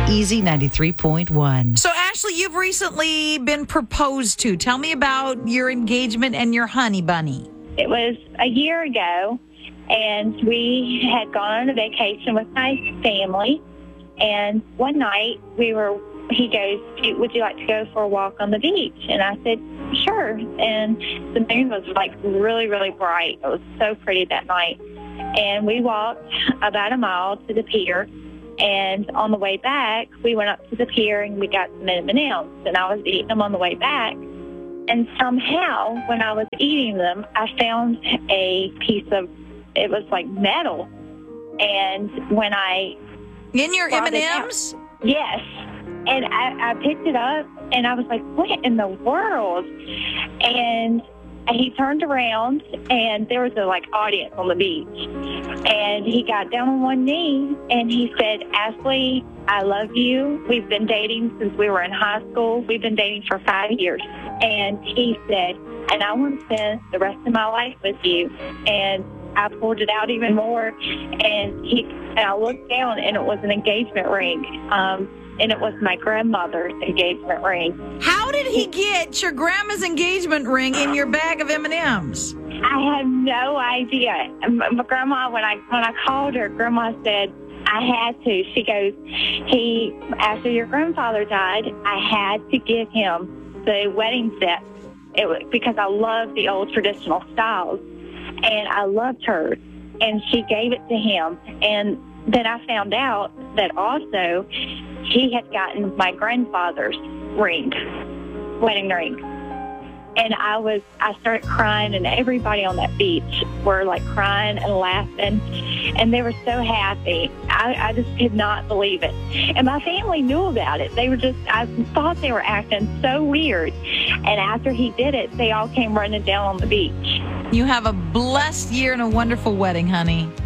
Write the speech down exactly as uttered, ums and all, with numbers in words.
Easy ninety-three point one. So, Ashley, you've recently been proposed to. Tell me about your engagement and your honey bunny. It was a year ago, and we had gone on a vacation with my family. And one night, we were. He goes, "Would you like to go for a walk on the beach?" And I said, "Sure." And the moon was like really, really bright. It was so pretty that night. And we walked about a mile to the pier. And on the way back, we went up to the pier and we got some M and M's. And I was eating them on the way back. And somehow, when I was eating them, I found a piece of, it was like metal. And when I... In your M and M's? Yes. And I, I picked it up, and I was like, what in the world? And he turned around, and there was a, like, audience on the beach. And he got down on one knee, and he said, "Ashley, I love you. We've been dating since we were in high school. We've been dating for five years. And he said, "And I want to spend the rest of my life with you." And I pulled it out even more, and he and I looked down, and it was an engagement ring. Um, and it was my grandmother's engagement ring. How did he get your grandma's engagement ring in your bag of M and M's? I have no idea. My grandma, when I when I called her, Grandma said, "I had to." She goes, "He, after your grandfather died, I had to give him the wedding set. It was because I love the old traditional styles, and I loved hers, and she gave it to him." And then I found out that also he had gotten my grandfather's ring, wedding ring. And I was, I started crying, and everybody on that beach were like crying and laughing, and they were so happy. I, I just could not believe it. And my family knew about it. They were just, I thought they were acting so weird. And after he did it, they all came running down on the beach. You have a blessed year and a wonderful wedding, honey.